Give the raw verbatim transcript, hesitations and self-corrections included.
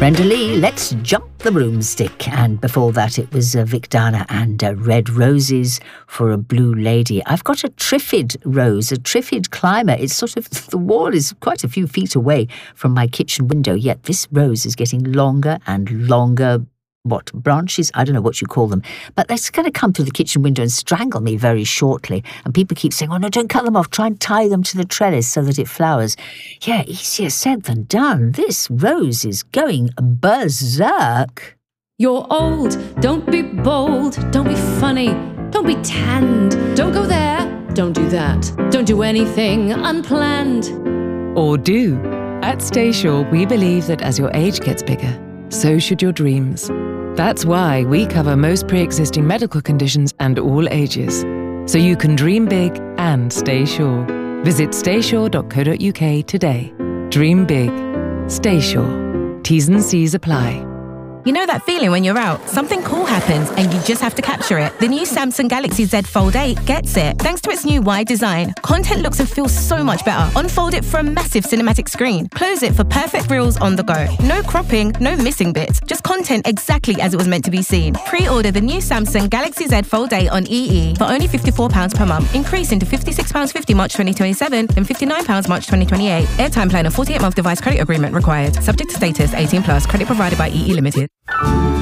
Brenda Lee, Let's Jump the Broomstick. And before that, it was uh, Vic Dana and uh, Red Roses for a Blue Lady. I've got a Triffid rose, a Triffid climber. It's sort of, the wall is quite a few feet away from my kitchen window, yet this rose is getting longer and longer. What, branches? I don't know what you call them. But they're going to come through the kitchen window and strangle me very shortly. And people keep saying, oh, no, don't cut them off. Try and tie them to the trellis so that it flowers. Yeah, easier said than done. This rose is going berserk. You're old. Don't be bold. Don't be funny. Don't be tanned. Don't go there. Don't do that. Don't do anything unplanned. Or do. At Staysure, we believe that as your age gets bigger, so should your dreams. That's why we cover most pre-existing medical conditions and all ages, so you can dream big and stay sure. Visit staysure dot co dot uk today. Dream big. Stay sure. T's and C's apply. You know that feeling when you're out, something cool happens and you just have to capture it? The new Samsung Galaxy Z Fold eight gets it. Thanks to its new wide design, content looks and feels so much better. Unfold it for a massive cinematic screen. Close it for perfect reels on the go. No cropping, no missing bits. Just content exactly as it was meant to be seen. Pre-order the new Samsung Galaxy Z Fold eight on E E for only fifty-four pounds per month, increasing to fifty-six pounds fifty March twenty twenty-seven and fifty-nine pounds March twenty twenty-eight. Airtime plan and forty-eight month device credit agreement required. Subject to status, eighteen plus. Credit provided by E E Limited.